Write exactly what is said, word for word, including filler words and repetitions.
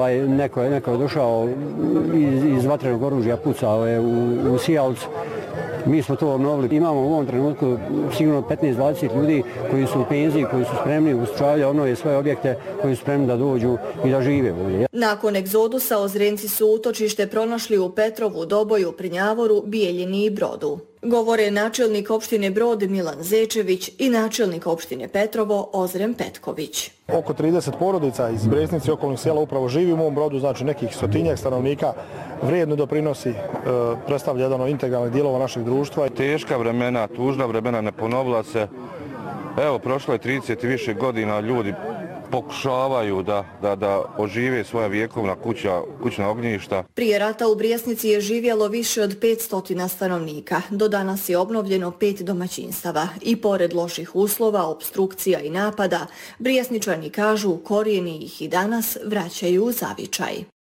ovaj, neko, neko je došao iz, iz vatrenog oružja, pucao je u, u sijalicu. Mi smo to obnovili. Imamo u ovom trenutku sigurno petnaest do dvadeset ljudi koji su u penziji, koji su spremni u Australiji, obnove svoje objekte, koji su spremni da dođu i da žive ovdje. Nakon egzodusa Ozrenci su utočište pronašli u Petrovu, Doboju, Prnjavoru, Bijeljini i Brodu. Govore načelnik opštine Brod Milan Zečević i načelnik opštine Petrovo Ozren Petković. Oko trideset porodica iz Bresnice i okolnih sela upravo živi u mom Brodu, znači nekih stotinjak stanovnika vrijedno doprinosi, e, predstavlja jedan od integralnih dijelova našeg društva. Teška vremena, tužna vremena ne ponovila se. Evo, prošlo je trideset i više godina, ljudi pokušavaju da, da, da ožive svoja vjekovna kuća, kućna ognjišta. Prije rata u Brijesnici je živjelo više od petsto stanovnika. Do danas je obnovljeno pet domaćinstava. I pored loših uslova, opstrukcija i napada, Brijesničani kažu korijeni ih i danas vraćaju u zavičaj.